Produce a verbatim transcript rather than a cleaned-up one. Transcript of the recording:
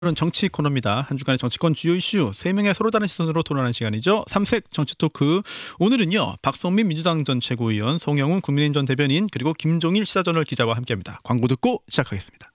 오늘은 정치 코너입니다. 한 주간의 정치권 주요 이슈 세 명의 서로 다른 시선으로 토론하는 시간이죠. 삼색 정치 토크. 오늘은요. 박성민 민주당 전 최고위원, 송영훈 국민의힘 전 대변인, 그리고 김종일 시사저널 기자와 함께합니다. 광고 듣고 시작하겠습니다.